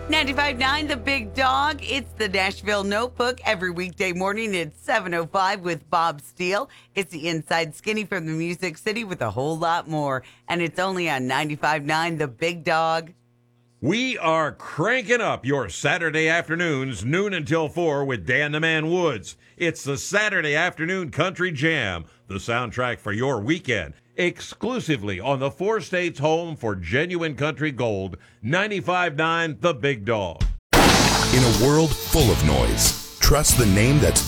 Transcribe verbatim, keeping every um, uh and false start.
ninety-five point nine The Big Dog. It's the Nashville Notebook every weekday morning at seven oh five with Bob Steele. It's the Inside Skinny from the Music City with a whole lot more. And it's only on ninety-five point nine The Big Dog. We are cranking up your Saturday afternoons, noon until four with Dan the Man Woods. It's the Saturday Afternoon Country Jam, the soundtrack for your weekend. Exclusively on the four states home for genuine country gold, ninety-five point nine The Big Dog. In a world full of noise, trust the name that's